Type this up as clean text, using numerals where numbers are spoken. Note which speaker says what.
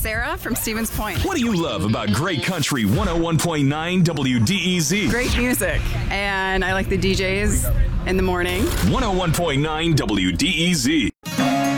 Speaker 1: Sarah from Stevens Point.
Speaker 2: What do you love about Great Country 101.9 WDEZ?
Speaker 1: Great music, and I like the DJs in the morning.
Speaker 2: 101.9 WDEZ.